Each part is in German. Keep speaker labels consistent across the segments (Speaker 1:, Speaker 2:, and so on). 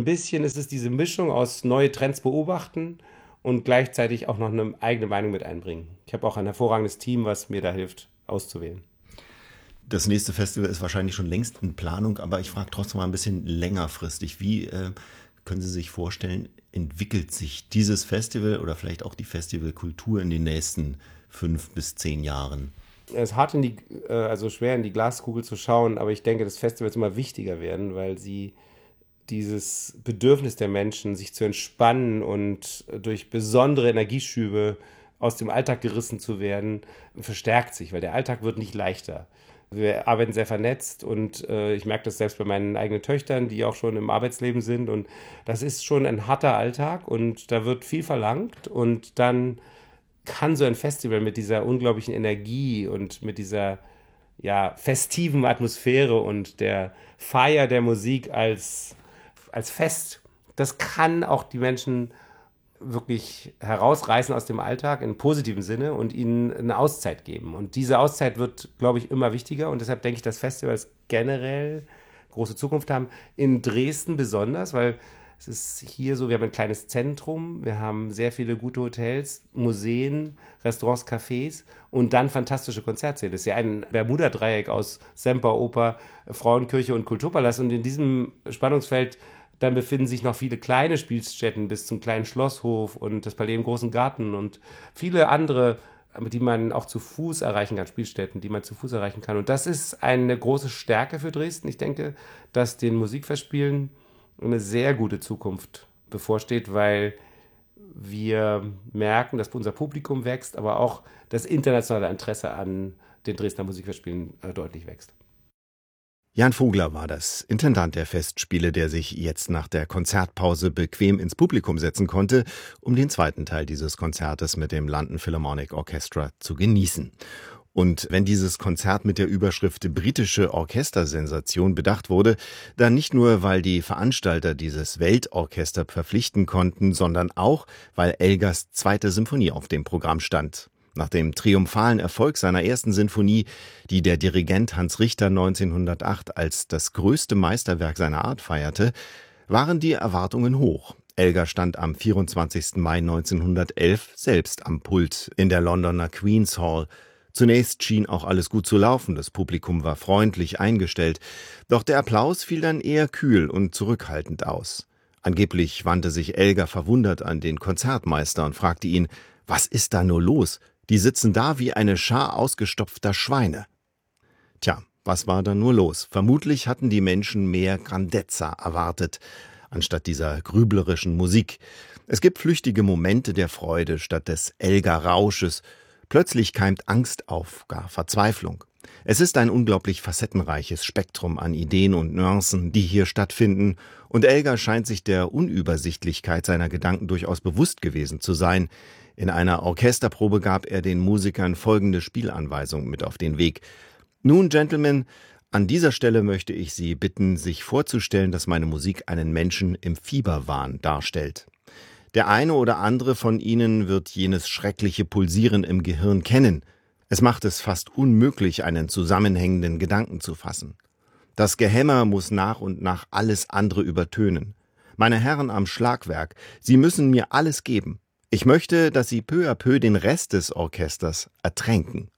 Speaker 1: bisschen ist es diese Mischung aus neue Trends beobachten und gleichzeitig auch noch eine eigene Meinung mit einbringen. Ich habe auch ein hervorragendes Team, was mir da hilft, auszuwählen.
Speaker 2: Das nächste Festival ist wahrscheinlich schon längst in Planung, aber ich frage trotzdem mal ein bisschen längerfristig. Wie können Sie sich vorstellen, entwickelt sich dieses Festival oder vielleicht auch die Festivalkultur in den nächsten 5 bis 10 Jahren?
Speaker 1: Es ist hart also schwer in die Glaskugel zu schauen, aber ich denke, dass Festivals immer wichtiger werden, weil sie dieses Bedürfnis der Menschen, sich zu entspannen und durch besondere Energieschübe aus dem Alltag gerissen zu werden, verstärkt sich, weil der Alltag wird nicht leichter. Wir arbeiten sehr vernetzt und ich merke das selbst bei meinen eigenen Töchtern, die auch schon im Arbeitsleben sind, und das ist schon ein harter Alltag und da wird viel verlangt, und dann kann so ein Festival mit dieser unglaublichen Energie und mit dieser ja, festiven Atmosphäre und der Feier der Musik als Fest, das kann auch die Menschen wirklich herausreißen aus dem Alltag im positiven Sinne und ihnen eine Auszeit geben. Und diese Auszeit wird, glaube ich, immer wichtiger, und deshalb denke ich, dass Festivals generell große Zukunft haben. In Dresden besonders, weil es ist hier so, wir haben ein kleines Zentrum, wir haben sehr viele gute Hotels, Museen, Restaurants, Cafés und dann fantastische Konzertsäle. Das ist ja ein Bermuda-Dreieck aus Semperoper, Frauenkirche und Kulturpalast, und in diesem Spannungsfeld dann befinden sich noch viele kleine Spielstätten bis zum kleinen Schlosshof und das Palais im Großen Garten und viele andere, die man auch zu Fuß erreichen kann, Spielstätten, die man zu Fuß erreichen kann. Und das ist eine große Stärke für Dresden. Ich denke, dass den Musikfestspielen eine sehr gute Zukunft bevorsteht, weil wir merken, dass unser Publikum wächst, aber auch das internationale Interesse an den Dresdner Musikfestspielen deutlich wächst.
Speaker 2: Jan Vogler war das, Intendant der Festspiele, der sich jetzt nach der Konzertpause bequem ins Publikum setzen konnte, um den zweiten Teil dieses Konzertes mit dem London Philharmonic Orchestra zu genießen. Und wenn dieses Konzert mit der Überschrift Britische Orchestersensation bedacht wurde, dann nicht nur, weil die Veranstalter dieses Weltorchester verpflichten konnten, sondern auch, weil Elgars zweite Symphonie auf dem Programm stand. Nach dem triumphalen Erfolg seiner ersten Sinfonie, die der Dirigent Hans Richter 1908 als das größte Meisterwerk seiner Art feierte, waren die Erwartungen hoch. Elgar stand am 24. Mai 1911 selbst am Pult in der Londoner Queen's Hall. Zunächst schien auch alles gut zu laufen, das Publikum war freundlich eingestellt, doch der Applaus fiel dann eher kühl und zurückhaltend aus. Angeblich wandte sich Elgar verwundert an den Konzertmeister und fragte ihn: »Was ist da nur los? Die sitzen da wie eine Schar ausgestopfter Schweine.« Tja, was war da nur los? Vermutlich hatten die Menschen mehr Grandezza erwartet, anstatt dieser grüblerischen Musik. Es gibt flüchtige Momente der Freude statt des Elgar-Rausches. Plötzlich keimt Angst auf, gar Verzweiflung. Es ist ein unglaublich facettenreiches Spektrum an Ideen und Nuancen, die hier stattfinden, und Elgar scheint sich der Unübersichtlichkeit seiner Gedanken durchaus bewusst gewesen zu sein. In einer Orchesterprobe gab er den Musikern folgende Spielanweisung mit auf den Weg: »Nun, Gentlemen, an dieser Stelle möchte ich Sie bitten, sich vorzustellen, dass meine Musik einen Menschen im Fieberwahn darstellt. Der eine oder andere von Ihnen wird jenes schreckliche Pulsieren im Gehirn kennen. Es macht es fast unmöglich, einen zusammenhängenden Gedanken zu fassen. Das Gehämmer muss nach und nach alles andere übertönen. Meine Herren am Schlagwerk, Sie müssen mir alles geben. Ich möchte, dass Sie peu à peu den Rest des Orchesters ertränken.«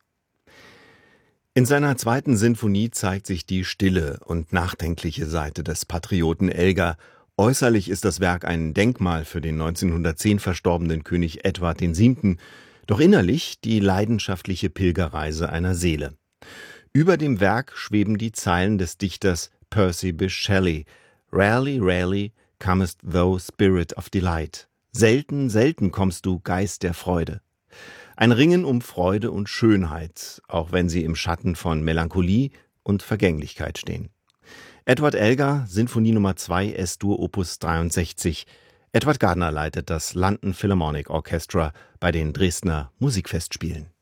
Speaker 2: In seiner zweiten Sinfonie zeigt sich die stille und nachdenkliche Seite des Patrioten Elgar. Äußerlich ist das Werk ein Denkmal für den 1910 verstorbenen König Edward VII., doch innerlich die leidenschaftliche Pilgerreise einer Seele. Über dem Werk schweben die Zeilen des Dichters Percy Bysshe Shelley: »Rarely, rarely comest thou, Spirit of Delight. Selten, selten kommst du, Geist der Freude.« Ein Ringen um Freude und Schönheit, auch wenn sie im Schatten von Melancholie und Vergänglichkeit stehen. Edward Elgar, Sinfonie Nummer 2, S-Dur Opus 63. Edward Gardner leitet das London Philharmonic Orchestra bei den Dresdner Musikfestspielen.